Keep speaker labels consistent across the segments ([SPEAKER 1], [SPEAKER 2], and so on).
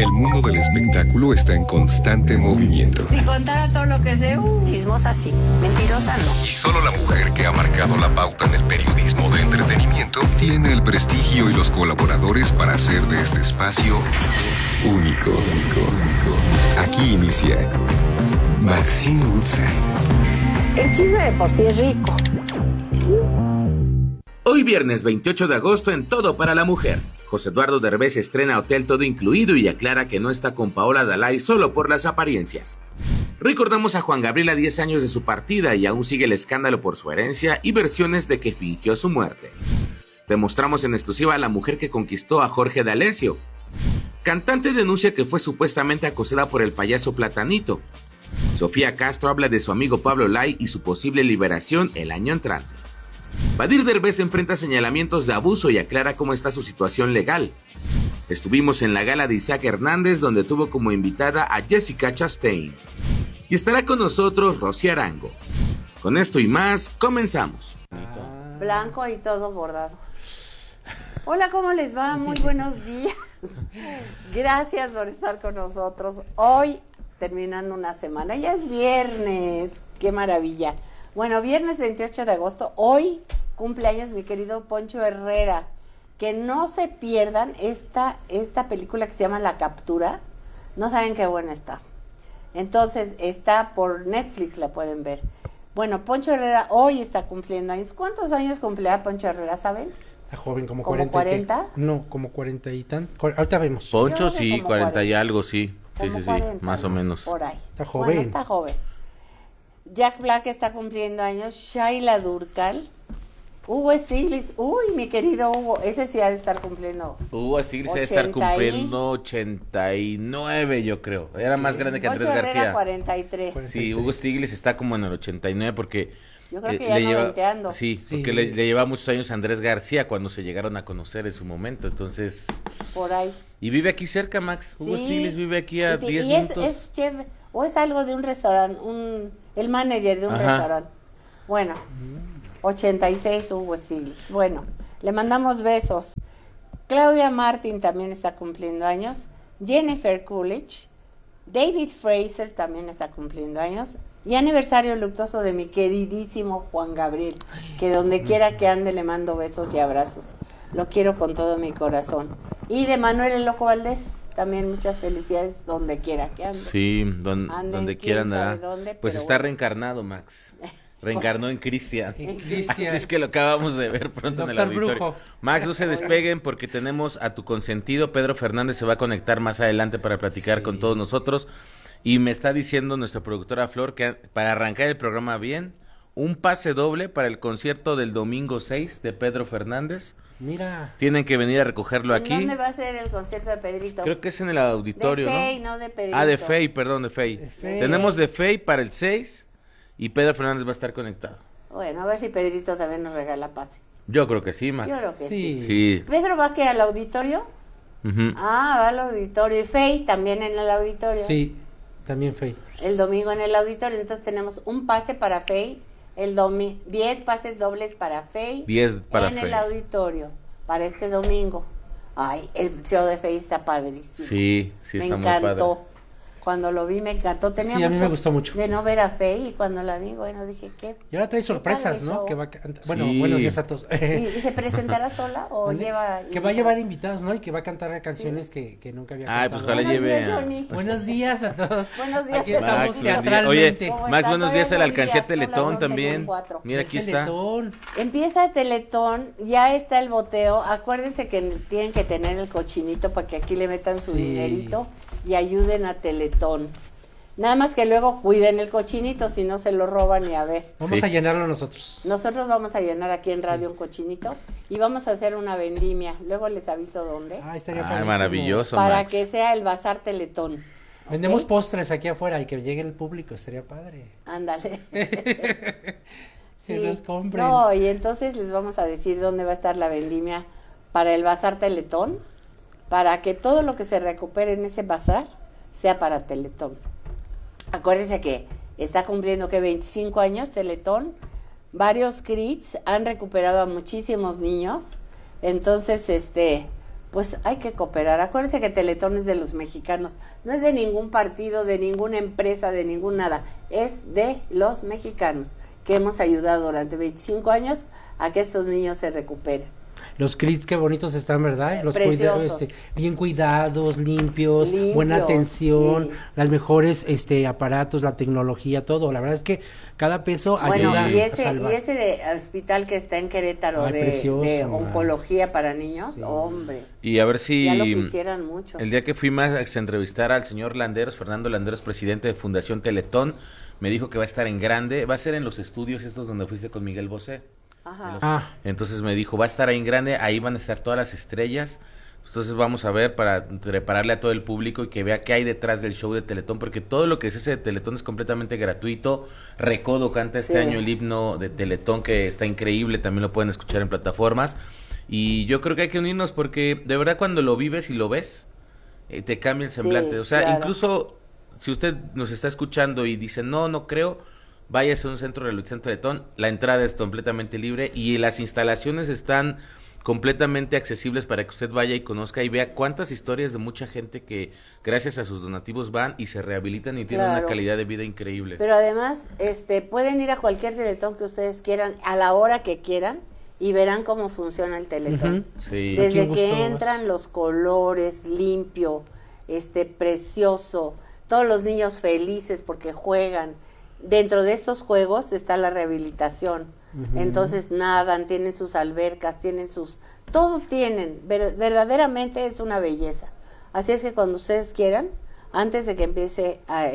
[SPEAKER 1] El mundo del espectáculo está en constante movimiento.
[SPEAKER 2] Si contara todo lo que sé,
[SPEAKER 3] chismosa sí, mentirosa no.
[SPEAKER 1] Y solo la mujer que ha marcado la pauta en el periodismo de entretenimiento tiene el prestigio y los colaboradores para hacer de este espacio único. Aquí inicia Maxine Woodside.
[SPEAKER 3] El chisme de por sí es rico.
[SPEAKER 4] Hoy viernes 28 de agosto en Todo para la Mujer. José Eduardo Derbez estrena Hotel Todo Incluido y aclara que no está con Paola Dalai solo por las apariencias. Recordamos a Juan Gabriel a 10 años de su partida y aún sigue el escándalo por su herencia y versiones de que fingió su muerte. Te mostramos en exclusiva a la mujer que conquistó a Jorge D'Alessio. Cantante denuncia que fue supuestamente acosada por el payaso Platanito. Sofía Castro habla de su amigo Pablo Lai y su posible liberación el año entrante. Badir Derbez enfrenta señalamientos de abuso y aclara cómo está su situación legal. Estuvimos en la gala de Isaac Hernández donde tuvo como invitada a Jessica Chastain. Y estará con nosotros Rosy Arango. Con esto y más, comenzamos.
[SPEAKER 3] Blanco y todo bordado. Hola, ¿cómo les va? Muy buenos días. Gracias por estar con nosotros. Hoy, terminando una semana, ya es viernes. ¡Qué maravilla! Bueno, viernes 28 de agosto, hoy cumpleaños mi querido Poncho Herrera. Que no se pierdan esta película que se llama La Captura. No saben qué buena está. Entonces, está por Netflix, la pueden ver. Bueno, Poncho Herrera hoy está cumpliendo años. ¿Cuántos años cumplea Poncho Herrera, saben?
[SPEAKER 5] Está joven, como
[SPEAKER 3] ¿Como
[SPEAKER 5] 40.
[SPEAKER 3] 40?
[SPEAKER 5] No, como 40 y tan. Ahorita vemos.
[SPEAKER 4] Poncho
[SPEAKER 3] Yo creo que
[SPEAKER 4] sí,
[SPEAKER 3] como
[SPEAKER 4] 40 y
[SPEAKER 3] 40.
[SPEAKER 4] algo, sí. Sí,
[SPEAKER 3] Como
[SPEAKER 4] sí,
[SPEAKER 3] 40,
[SPEAKER 4] más
[SPEAKER 3] ¿no?
[SPEAKER 4] o menos.
[SPEAKER 3] Por ahí.
[SPEAKER 5] Está joven.
[SPEAKER 3] Bueno, está joven. Jack Black está cumpliendo años. Shaila Durcal. Hugo Stiglitz. Uy, mi querido Hugo. Ese sí ha de estar cumpliendo.
[SPEAKER 4] Hugo Stiglitz debe estar cumpliendo 89, yo creo. Era más grande que Andrés
[SPEAKER 3] Poncho Herrera,
[SPEAKER 4] García.
[SPEAKER 3] 43.
[SPEAKER 4] Sí, Hugo Stiglitz está como en el 89 porque...
[SPEAKER 3] Yo creo que ya noventeando.
[SPEAKER 4] Sí, porque le lleva muchos años a Andrés García cuando se llegaron a conocer en su momento, entonces...
[SPEAKER 3] Por ahí.
[SPEAKER 4] Y vive aquí cerca, Max. Hugo
[SPEAKER 3] Sí.
[SPEAKER 4] Stiglitz vive aquí a 10
[SPEAKER 3] y
[SPEAKER 4] minutos.
[SPEAKER 3] es chef, o es algo de un restaurante, el manager de un
[SPEAKER 4] Ajá.
[SPEAKER 3] restaurante. Bueno, 86 Hugo Stiglitz. Bueno, le mandamos besos. Claudia Martin también está cumpliendo años. Jennifer Coolidge. David Fraser también está cumpliendo años. Y aniversario luctuoso de mi queridísimo Juan Gabriel, que donde quiera que ande le mando besos y abrazos. Lo quiero con todo mi corazón. Y de Manuel el Loco Valdés, también muchas felicidades donde quiera que ande.
[SPEAKER 4] Sí,
[SPEAKER 3] Anden,
[SPEAKER 4] donde
[SPEAKER 3] quién
[SPEAKER 4] quiera andará.
[SPEAKER 3] sabe dónde,
[SPEAKER 4] Pues
[SPEAKER 3] pero
[SPEAKER 4] está
[SPEAKER 3] bueno.
[SPEAKER 4] reencarnado, Max. Reencarnó en Cristian.
[SPEAKER 5] Cristian.
[SPEAKER 4] Así es que lo acabamos de ver pronto en el
[SPEAKER 5] Doctor
[SPEAKER 4] auditorio.
[SPEAKER 5] Brujo.
[SPEAKER 4] Max, no se despeguen porque tenemos a tu consentido. Pedro Fernández se va a conectar más adelante para platicar
[SPEAKER 5] Sí.
[SPEAKER 4] con todos nosotros. Y me está diciendo nuestra productora Flor que para arrancar el programa bien, un pase doble para el concierto del domingo 6 de Pedro Fernández.
[SPEAKER 5] Mira.
[SPEAKER 4] Tienen que venir a recogerlo
[SPEAKER 3] ¿En
[SPEAKER 4] aquí.
[SPEAKER 3] dónde va a ser el concierto de Pedrito?
[SPEAKER 4] Creo que es en el auditorio,
[SPEAKER 3] de Fey,
[SPEAKER 4] ¿no?
[SPEAKER 3] no de Pedrito.
[SPEAKER 4] Ah, de Fey, perdón, de Fey.
[SPEAKER 5] Fey.
[SPEAKER 4] Tenemos de Fey para el 6 y Pedro Fernández va a estar conectado.
[SPEAKER 3] Bueno, a ver si Pedrito también nos regala pase.
[SPEAKER 4] Yo creo que sí, Max.
[SPEAKER 3] Yo creo que sí.
[SPEAKER 5] Sí.
[SPEAKER 4] Sí.
[SPEAKER 3] ¿Pedro va que al auditorio?
[SPEAKER 4] Ujú.
[SPEAKER 3] Ah, va al auditorio. Y Fey también en el auditorio.
[SPEAKER 5] Sí, también Fey.
[SPEAKER 3] El domingo en el auditorio. Entonces tenemos un pase para Fey, 10 pases dobles para Fey
[SPEAKER 4] 10 para
[SPEAKER 3] en el
[SPEAKER 4] Fey.
[SPEAKER 3] auditorio para este domingo. Ay, el show de Fey está padrísimo.
[SPEAKER 4] Sí, sí,
[SPEAKER 3] me
[SPEAKER 4] está muy
[SPEAKER 3] encantó.
[SPEAKER 4] padre.
[SPEAKER 3] Cuando lo vi me encantó. Tenía
[SPEAKER 5] Sí, a mí me gustó mucho.
[SPEAKER 3] de no ver a Fey y cuando la vi, bueno, dije, ¿qué?
[SPEAKER 5] Y ahora trae sorpresas,
[SPEAKER 3] padre
[SPEAKER 5] ¿no?
[SPEAKER 3] show.
[SPEAKER 5] Que va a cantar. Bueno,
[SPEAKER 4] Sí.
[SPEAKER 5] buenos días a todos.
[SPEAKER 3] ¿Y se presentará sola o
[SPEAKER 5] ¿Dónde?
[SPEAKER 3] lleva?
[SPEAKER 5] Que va a llevar invitados, ¿no? Y que va a cantar canciones que nunca había
[SPEAKER 4] Ay,
[SPEAKER 5] cantado.
[SPEAKER 4] pues ojalá
[SPEAKER 3] Buenos
[SPEAKER 4] lleve
[SPEAKER 3] días,
[SPEAKER 4] a-
[SPEAKER 3] Johnny.
[SPEAKER 5] Buenos días a todos.
[SPEAKER 3] Buenos días.
[SPEAKER 5] Aquí
[SPEAKER 3] Max,
[SPEAKER 5] estamos
[SPEAKER 4] buenos días.
[SPEAKER 5] teatralmente.
[SPEAKER 3] ¿Cómo
[SPEAKER 4] Max,
[SPEAKER 3] está?
[SPEAKER 4] buenos días a la
[SPEAKER 3] Todavía
[SPEAKER 4] alcancía
[SPEAKER 3] son las
[SPEAKER 4] Teletón
[SPEAKER 3] 11:04.
[SPEAKER 4] también. Mira, aquí está.
[SPEAKER 5] Teletón.
[SPEAKER 3] Empieza Teletón, ya está el boteo. Acuérdense que tienen que tener el cochinito para que aquí le metan su
[SPEAKER 5] Sí.
[SPEAKER 3] dinerito y ayuden a Teletón. Nada más que luego cuiden el cochinito, si no se lo roban y a ver.
[SPEAKER 5] Vamos
[SPEAKER 4] Sí.
[SPEAKER 5] a llenarlo nosotros.
[SPEAKER 3] Nosotros vamos a llenar aquí en radio un cochinito y vamos a hacer una vendimia. Luego les aviso dónde.
[SPEAKER 5] Ay, estaría
[SPEAKER 4] Ay,
[SPEAKER 5] padrísimo.
[SPEAKER 4] maravilloso,
[SPEAKER 3] Para
[SPEAKER 4] Max.
[SPEAKER 3] que sea el Bazar Teletón.
[SPEAKER 5] Vendemos
[SPEAKER 3] ¿Ok?
[SPEAKER 5] postres aquí afuera y que llegue el público, estaría padre.
[SPEAKER 3] Ándale.
[SPEAKER 5] Que los compren.
[SPEAKER 3] No, y entonces les vamos a decir dónde va a estar la vendimia para el Bazar Teletón, para que todo lo que se recupere en ese bazar sea para Teletón. Acuérdense que está cumpliendo que 25 años Teletón, varios CRITs han recuperado a muchísimos niños, entonces pues hay que cooperar. Acuérdense que Teletón es de los mexicanos, no es de ningún partido, de ninguna empresa, de ningún nada, es de los mexicanos que hemos ayudado durante 25 años a que estos niños se recuperen.
[SPEAKER 5] Los crits qué bonitos están, ¿verdad? Los
[SPEAKER 3] Preciosos.
[SPEAKER 5] bien cuidados, limpios, buena
[SPEAKER 3] Limpios,
[SPEAKER 5] atención,
[SPEAKER 3] sí.
[SPEAKER 5] las mejores aparatos, la tecnología, todo. La verdad es que cada peso
[SPEAKER 3] Bueno,
[SPEAKER 5] ayuda
[SPEAKER 3] y
[SPEAKER 5] a
[SPEAKER 3] ese
[SPEAKER 5] salvar.
[SPEAKER 3] hospital que está en Querétaro
[SPEAKER 5] Ay,
[SPEAKER 3] de
[SPEAKER 5] precioso,
[SPEAKER 3] oncología para niños,
[SPEAKER 5] Sí.
[SPEAKER 3] hombre,
[SPEAKER 2] Y a ver si
[SPEAKER 3] ya lo quisieran mucho.
[SPEAKER 2] el día que fui más a entrevistar al señor Landeros, Fernando Landeros, presidente de Fundación Teletón, me dijo que va a estar en grande, va a ser en los estudios estos donde fuiste con Miguel Bosé.
[SPEAKER 3] Ajá.
[SPEAKER 2] Entonces me dijo, va a estar ahí en grande, ahí van a estar todas las estrellas. Entonces vamos a ver para prepararle a todo el público y que vea qué hay detrás del show de Teletón, porque todo lo que se hace de Teletón es completamente gratuito. Recodo canta este
[SPEAKER 3] Sí.
[SPEAKER 2] año el himno de Teletón, que está increíble, también lo pueden escuchar en plataformas. Y yo creo que hay que unirnos porque de verdad cuando lo vives y lo ves, te cambia el semblante.
[SPEAKER 3] Sí,
[SPEAKER 2] o sea,
[SPEAKER 3] claro.
[SPEAKER 2] incluso si usted nos está escuchando y dice, no creo, váyase a un centro de rehabilitación Teletón, la entrada es completamente libre y las instalaciones están completamente accesibles para que usted vaya y conozca y vea cuántas historias de mucha gente que gracias a sus donativos van y se rehabilitan y tienen una
[SPEAKER 3] Claro.
[SPEAKER 2] calidad de vida increíble.
[SPEAKER 3] Pero además, pueden ir a cualquier Teletón que ustedes quieran, a la hora que quieran, y verán cómo funciona el Teletón.
[SPEAKER 2] Sí.
[SPEAKER 5] Aquí
[SPEAKER 3] Desde
[SPEAKER 5] en Gusto
[SPEAKER 3] que
[SPEAKER 5] vas.
[SPEAKER 3] entran los colores, limpio, precioso, todos los niños felices porque juegan. Dentro de estos juegos está la rehabilitación. Entonces nadan, tienen sus albercas, tienen todo tienen, verdaderamente es una belleza. Así es que cuando ustedes quieran, antes de que empiece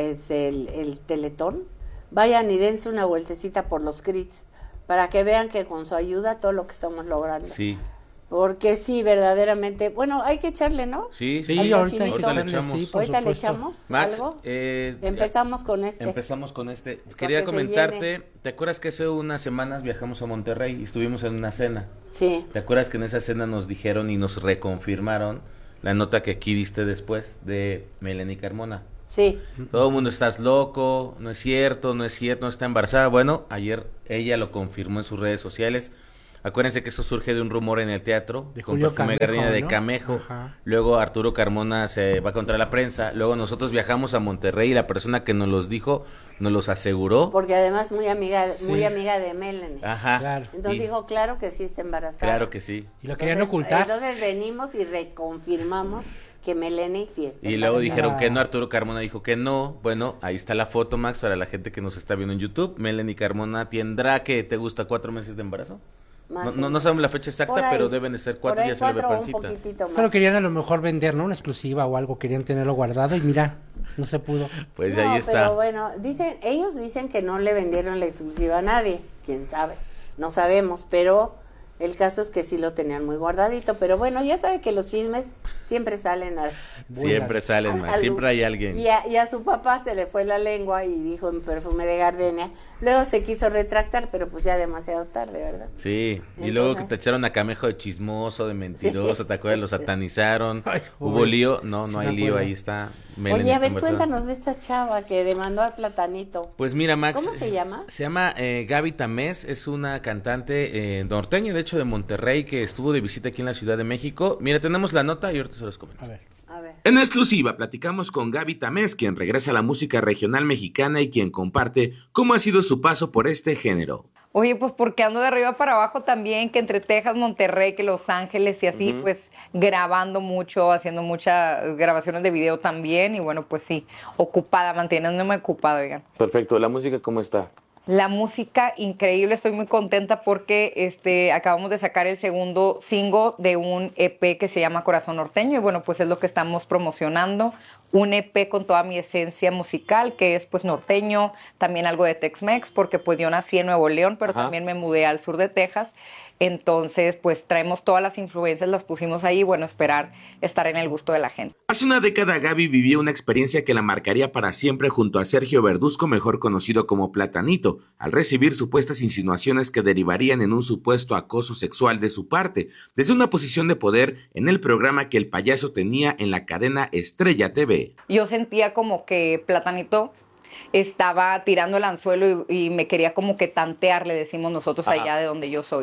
[SPEAKER 3] el Teletón, vayan y dense una vueltecita por los crits para que vean que con su ayuda todo lo que estamos logrando.
[SPEAKER 2] Sí,
[SPEAKER 3] Porque sí, verdaderamente, bueno, hay que echarle, ¿no?
[SPEAKER 2] sí,
[SPEAKER 5] Sí,
[SPEAKER 3] Al
[SPEAKER 5] ahorita hay que
[SPEAKER 3] cochinito.
[SPEAKER 2] Ahorita le
[SPEAKER 5] echarle,
[SPEAKER 2] echamos.
[SPEAKER 5] sí, por
[SPEAKER 3] Ahorita le
[SPEAKER 5] supuesto.
[SPEAKER 3] echamos
[SPEAKER 2] Max,
[SPEAKER 3] algo. Empezamos con
[SPEAKER 2] empezamos con este.
[SPEAKER 3] Para
[SPEAKER 2] Quería
[SPEAKER 3] que se
[SPEAKER 2] comentarte,
[SPEAKER 3] llene.
[SPEAKER 2] ¿te acuerdas que hace unas semanas viajamos a Monterrey y estuvimos en una cena?
[SPEAKER 3] Sí,
[SPEAKER 2] ¿Te acuerdas que en esa cena nos dijeron y nos reconfirmaron la nota que aquí diste después de Melanie Carmona?
[SPEAKER 3] sí.
[SPEAKER 2] Todo el mundo, estás loco, no es cierto, no está embarazada. Bueno, ayer ella lo confirmó en sus redes sociales. Acuérdense que eso surge de un rumor en el teatro,
[SPEAKER 5] De
[SPEAKER 2] con
[SPEAKER 5] Julio
[SPEAKER 2] Perfume
[SPEAKER 5] Camejo,
[SPEAKER 2] Gardenia de
[SPEAKER 5] ¿no?
[SPEAKER 2] Camejo.
[SPEAKER 5] Ajá.
[SPEAKER 2] Luego Arturo Carmona se va contra la prensa. Luego nosotros viajamos a Monterrey y la persona que nos los dijo, nos los aseguró.
[SPEAKER 3] Porque además muy amiga de Melanie.
[SPEAKER 2] Ajá.
[SPEAKER 5] Claro.
[SPEAKER 3] Entonces
[SPEAKER 2] Y-
[SPEAKER 3] dijo, claro que sí está embarazada.
[SPEAKER 2] Claro que sí.
[SPEAKER 5] Y lo querían
[SPEAKER 3] Entonces,
[SPEAKER 5] ocultar.
[SPEAKER 3] Entonces venimos y reconfirmamos que Melanie sí está
[SPEAKER 2] Y luego
[SPEAKER 3] embarazada.
[SPEAKER 2] dijeron que no, Arturo Carmona dijo que no. Bueno, ahí está la foto, Max, para la gente que nos está viendo en YouTube. Melanie Carmona tendrá que, ¿te gusta 4 meses de embarazo?
[SPEAKER 3] Más
[SPEAKER 2] No,
[SPEAKER 3] o
[SPEAKER 2] no
[SPEAKER 3] menos.
[SPEAKER 2] sabemos la fecha
[SPEAKER 3] Por
[SPEAKER 2] exacta,
[SPEAKER 3] ahí.
[SPEAKER 2] pero deben de ser
[SPEAKER 3] Por
[SPEAKER 2] 4 y
[SPEAKER 3] ahí
[SPEAKER 2] ya se le ve
[SPEAKER 3] 4 o un
[SPEAKER 2] pancita.
[SPEAKER 3] poquitito más.
[SPEAKER 5] Pero querían a lo mejor vender, ¿no? Una exclusiva o algo, querían tenerlo guardado y mira, no se pudo.
[SPEAKER 2] Pues
[SPEAKER 3] No,
[SPEAKER 2] ahí está.
[SPEAKER 3] Pero bueno, ellos dicen que no le vendieron la exclusiva a nadie, quién sabe, no sabemos, pero el caso es que sí lo tenían muy guardadito, pero bueno, ya sabe que los chismes siempre salen
[SPEAKER 2] Siempre salen,
[SPEAKER 3] a
[SPEAKER 2] Max, siempre
[SPEAKER 3] luz.
[SPEAKER 2] hay alguien.
[SPEAKER 3] Y a su papá se le fue la lengua y dijo en Perfume de Gardenia, luego se quiso retractar, pero pues ya demasiado tarde, ¿verdad?
[SPEAKER 2] Sí, y luego que
[SPEAKER 3] Entonces-
[SPEAKER 2] te echaron a Camejo de chismoso, de mentiroso, ¿te acuerdas? Lo satanizaron.
[SPEAKER 5] Ay,
[SPEAKER 2] Hubo
[SPEAKER 5] joder.
[SPEAKER 2] lío, no,
[SPEAKER 5] Sí
[SPEAKER 2] no
[SPEAKER 5] me
[SPEAKER 2] hay lío,
[SPEAKER 5] acuerdo.
[SPEAKER 2] ahí está. Melanie
[SPEAKER 3] Oye, a
[SPEAKER 2] está
[SPEAKER 3] ver,
[SPEAKER 2] embarazada.
[SPEAKER 3] cuéntanos de esta chava que demandó al Platanito.
[SPEAKER 2] Pues mira, Max.
[SPEAKER 3] ¿Cómo se llama?
[SPEAKER 2] Se llama Gaby Tamés, es una cantante norteña, de hecho de Monterrey, que estuvo de visita aquí en la Ciudad de México. Mira, tenemos la nota y ahorita se los comento.
[SPEAKER 5] A ver.
[SPEAKER 3] A ver.
[SPEAKER 4] En exclusiva platicamos con Gaby Tamés, quien regresa a la música regional mexicana y quien comparte cómo ha sido su paso por este género.
[SPEAKER 6] Oye, pues porque ando de arriba para abajo también, que entre Texas, Monterrey, que Los Ángeles y así, pues grabando mucho, haciendo muchas grabaciones de video también y bueno, pues sí, ocupada, manteniéndome ocupada, oigan.
[SPEAKER 2] Perfecto, ¿la música cómo está?
[SPEAKER 6] La música increíble, estoy muy contenta porque acabamos de sacar el segundo single de un EP que se llama Corazón Norteño y bueno, pues es lo que estamos promocionando, un EP con toda mi esencia musical que es pues norteño, también algo de Tex-Mex porque pues yo nací en Nuevo León, pero
[SPEAKER 2] Ajá.
[SPEAKER 6] también me mudé al sur de Texas, entonces pues traemos todas las influencias, las pusimos ahí, bueno, esperar estar en el gusto de la gente.
[SPEAKER 4] Hace una década Gaby vivió una experiencia que la marcaría para siempre junto a Sergio Verduzco, mejor conocido como Platanito, al recibir supuestas insinuaciones que derivarían en un supuesto acoso sexual de su parte, desde una posición de poder en el programa que el payaso tenía en la cadena Estrella TV.
[SPEAKER 6] Yo sentía como que Platanito estaba tirando el anzuelo y me quería como que tantear, le decimos nosotros allá de donde yo soy.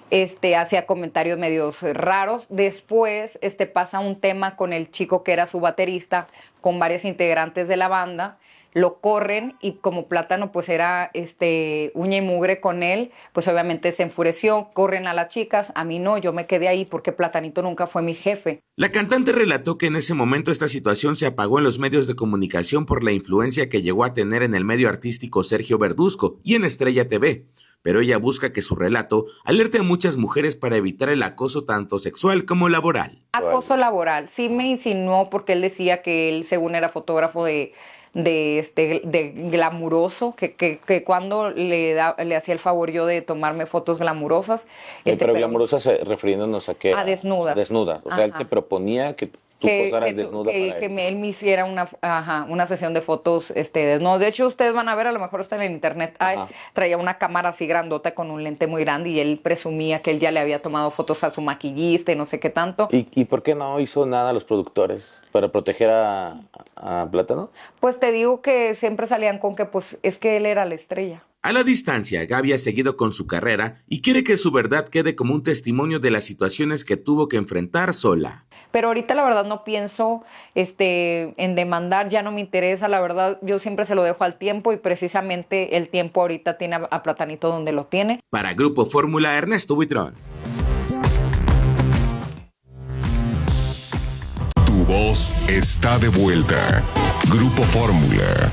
[SPEAKER 6] hacía comentarios medios raros. Después pasa un tema con el chico que era su baterista, con varias integrantes de la banda. Lo corren y como Plátano pues era uña y mugre con él, pues obviamente se enfureció, corren a las chicas, a mí no, yo me quedé ahí porque Platanito nunca fue mi jefe.
[SPEAKER 4] La cantante relató que en ese momento esta situación se apagó en los medios de comunicación por la influencia que llegó a tener en el medio artístico Sergio Verduzco y en Estrella TV, pero ella busca que su relato alerte a muchas mujeres para evitar el acoso tanto sexual como laboral.
[SPEAKER 6] Acoso laboral, sí me insinuó porque él decía que él según era fotógrafo de glamuroso, que cuando le hacía el favor yo de tomarme fotos glamurosas.
[SPEAKER 7] Pero glamurosas refiriéndonos a qué?
[SPEAKER 6] A desnudas.
[SPEAKER 7] Desnudas, o sea, él te proponía que tú posaras desnuda para él.
[SPEAKER 6] Que él me hiciera una sesión de fotos desnudas. De hecho, ustedes van a ver, a lo mejor está en el internet, traía una cámara así grandota con un lente muy grande y él presumía que él ya le había tomado fotos a su maquillista y no sé qué tanto.
[SPEAKER 7] ¿Y por qué no hizo nada los productores para proteger a Plátano?
[SPEAKER 6] Pues te digo que siempre salían con que pues es que él era la estrella.
[SPEAKER 4] A la distancia, Gaby ha seguido con su carrera y quiere que su verdad quede como un testimonio de las situaciones que tuvo que enfrentar sola.
[SPEAKER 6] Pero ahorita la verdad no pienso en demandar, ya no me interesa, la verdad yo siempre se lo dejo al tiempo y precisamente el tiempo ahorita tiene a Platanito donde lo tiene.
[SPEAKER 4] Para Grupo Fórmula, Ernesto Buitrón.
[SPEAKER 1] Tu voz está de vuelta. Grupo Fórmula.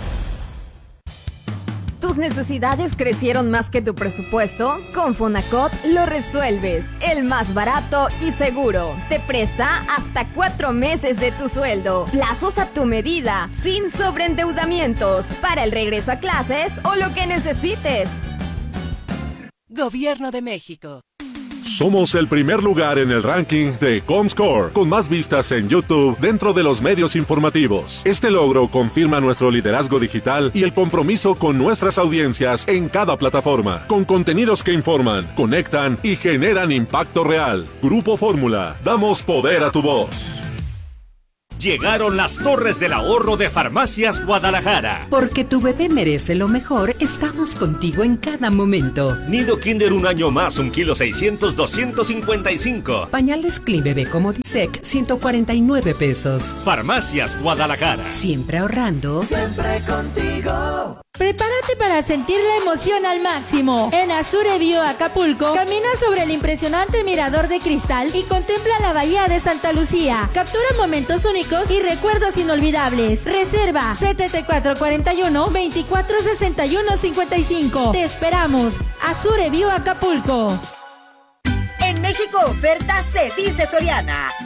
[SPEAKER 8] ¿Tus necesidades crecieron más que tu presupuesto? Con Fonacot lo resuelves. El más barato y seguro. Te presta hasta 4 meses de tu sueldo. Plazos a tu medida, sin sobreendeudamientos. Para el regreso a clases o lo que necesites.
[SPEAKER 9] Gobierno de México.
[SPEAKER 10] Somos el primer lugar en el ranking de Comscore, con más vistas en YouTube dentro de los medios informativos. Este logro confirma nuestro liderazgo digital y el compromiso con nuestras audiencias en cada plataforma, con contenidos que informan, conectan y generan impacto real. Grupo Fórmula, damos poder a tu voz.
[SPEAKER 11] Llegaron las Torres del Ahorro de Farmacias Guadalajara.
[SPEAKER 9] Porque tu bebé merece lo mejor, estamos contigo en cada momento.
[SPEAKER 11] Nido Kinder 1 año más, 1,6 kg, 255.
[SPEAKER 9] Pañales Clean Bebé Comodisec, 149 pesos.
[SPEAKER 11] Farmacias Guadalajara.
[SPEAKER 9] Siempre ahorrando.
[SPEAKER 12] Siempre contigo.
[SPEAKER 13] Prepárate para sentir la emoción al máximo. En Azure Bio Acapulco, camina sobre el impresionante mirador de cristal y contempla la bahía de Santa Lucía. Captura momentos únicos y recuerdos inolvidables. Reserva 7441-2461-55. Te esperamos. Azure Bio Acapulco.
[SPEAKER 14] En México oferta se dice Soriana.